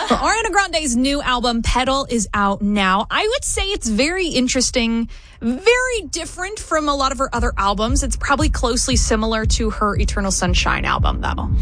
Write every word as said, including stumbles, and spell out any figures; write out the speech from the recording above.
Well, Ariana Grande's new album, Petal, is out now. I would say it's very interesting, very different from a lot of her other albums. It's probably closely similar to her Eternal Sunshine album, though.